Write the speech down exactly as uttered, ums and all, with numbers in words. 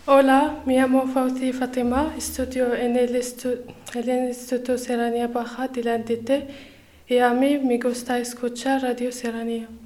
Hola, me llamo Fauzi Fatima, estudio en el, estu- el Instituto Serranía Baja de la N T T y a mí me gusta escuchar Radio Serranía.